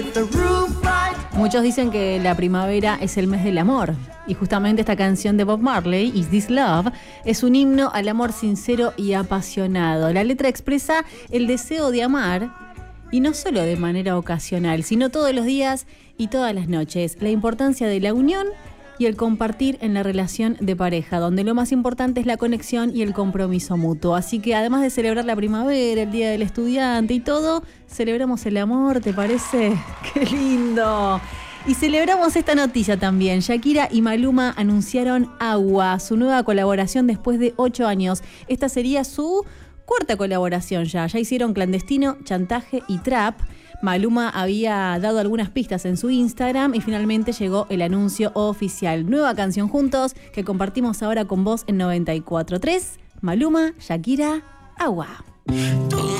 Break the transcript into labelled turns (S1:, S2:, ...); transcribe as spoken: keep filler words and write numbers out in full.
S1: Muchos dicen que la primavera es el mes del amor. Y justamente esta canción de Bob Marley, Is This Love, es un himno al amor sincero y apasionado. La letra expresa el deseo de amar, y no solo de manera ocasional, sino todos los días y todas las noches. La importancia de la unión y el compartir en la relación de pareja, donde lo más importante es la conexión y el compromiso mutuo. Así que además de celebrar la primavera, el Día del Estudiante y todo, celebramos el amor, ¿te parece? ¡Qué lindo! Y celebramos esta noticia también. Shakira y Maluma anunciaron Agua, su nueva colaboración después de ocho años. Esta sería su cuarta colaboración ya. Ya hicieron Clandestino, Chantaje y Trap. Maluma había dado algunas pistas en su Instagram y finalmente llegó el anuncio oficial. Nueva canción juntos que compartimos ahora con vos en noventa y cuatro punto tres. Maluma, Shakira, Agua.